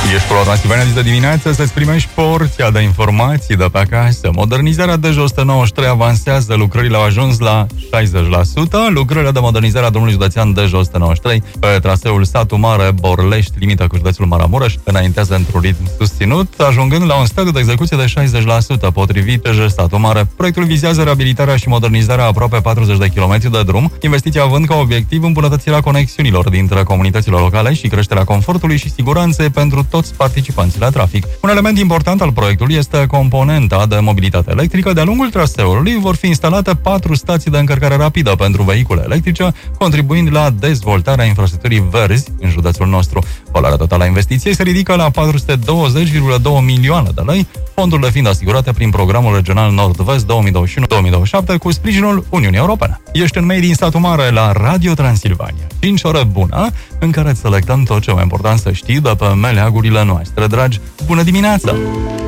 Ești la Transilvania de dimineață să-ți primești porția de informații de pe acasă. Modernizarea Dej-193 avansează, lucrările au ajuns la 60%. Lucrările de modernizare a drumului județean Dej-193 pe traseul Satu Mare-Borlești, limită cu județul Maramureș, înaintează într-un ritm susținut, ajungând la un stadiu de execuție de 60%. Potrivit TJ Satu Mare, proiectul vizează reabilitarea și modernizarea aproape 40 de kilometri de drum, investiția având ca obiectiv îmbunătățirea conexiunilor dintre comunitățile locale și creșterea confortului și siguranței pentru toți participanții la trafic. Un element important al proiectului este componenta de mobilitate electrică. De-a lungul traseului vor fi instalate 4 stații de încărcare rapidă pentru vehicule electrice, contribuind la dezvoltarea infrastructurii verzi în județul nostru. Valoarea totală a investiției se ridică la 420,2 milioane de lei, fondurile fiind asigurate prin programul regional Nord-Vest 2021-2027 cu sprijinul Uniunii Europene. Ești în Made in Satu Mare la Radio Transilvania. 5 ore bună, în care îți selectăm tot ce mai important să știi de pe meleagurile noastre. Dragi, bună dimineața!